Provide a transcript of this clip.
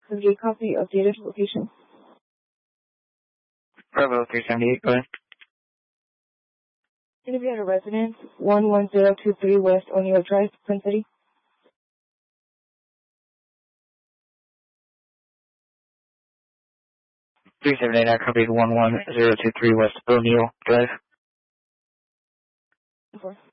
Could you copy updated location? Bravo 378, go ahead. Going to be at a residence, 11023 West O'Neill Drive, Twin City. 378, I copied 11023 West O'Neill Drive. 4.